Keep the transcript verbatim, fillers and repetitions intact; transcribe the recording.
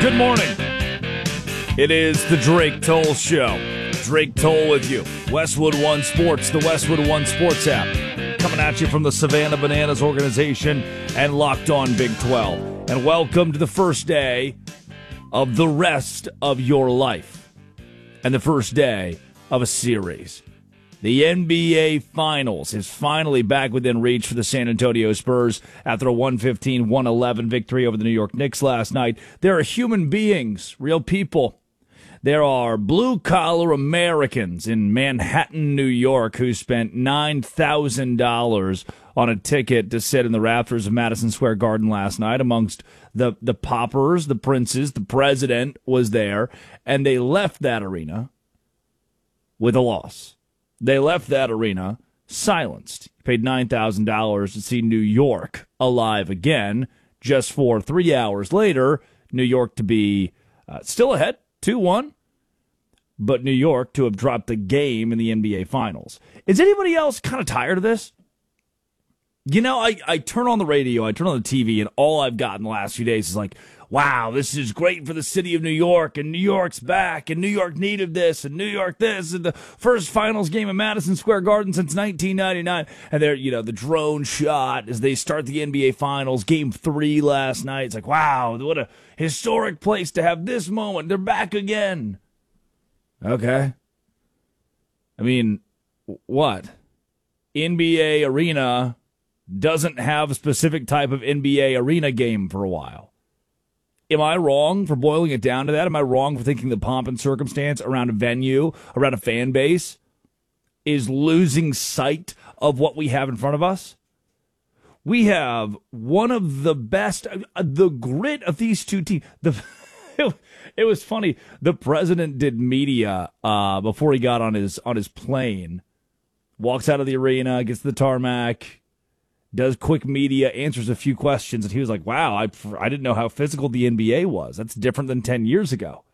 Good morning. It is the Drake Toll Show. Drake Toll with you. Westwood One Sports, the Westwood One Sports app. Coming at you from the Savannah Bananas organization and Locked On Big twelve. And welcome to the first day of the rest of your life. And the first day of a series. The N B A Finals is finally back within reach for the San Antonio Spurs after a one fifteen one eleven victory over the New York Knicks last night. There are human beings, real people. There are blue-collar Americans in Manhattan, New York, who spent nine thousand dollars on a ticket to sit in the rafters of Madison Square Garden last night. Amongst the, the poppers, the princes, the president was there, and they left that arena with a loss. They left that arena silenced. Paid nine thousand dollars to see New York alive again, just for three hours later, New York to be uh, still ahead, two one, but New York to have dropped the game in the N B A Finals. Is anybody else kind of tired of this? You know, I, I turn on the radio, I turn on the T V, and all I've gotten the last few days is like, wow, this is great for the city of New York, and New York's back, and New York needed this, and New York this, and the first finals game in Madison Square Garden since nineteen ninety-nine. And there, you know, the drone shot as they start the N B A Finals, game three last night. It's like, wow, what a historic place to have this moment. They're back again. Okay. I mean, what? N B A Arena doesn't have a specific type of N B A arena game for a while. Am I wrong for boiling it down to that? Am I wrong for thinking the pomp and circumstance around a venue, around a fan base, is losing sight of what we have in front of us? We have one of the best, the grit of these two teams. The, it was funny. The president did media uh, before he got on his on his plane, walks out of the arena, gets to the tarmac, does quick media, answers a few questions, and he was like, wow, I, I didn't know how physical the N B A was. That's different than ten years ago.